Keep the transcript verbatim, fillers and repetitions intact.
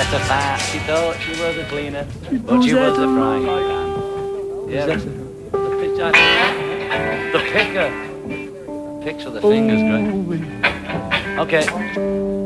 Rosetta fan. She thought she was a cleaner, but she was a frying pan. Yeah, the picture. The picker. Picks with the fingers, great. Okay.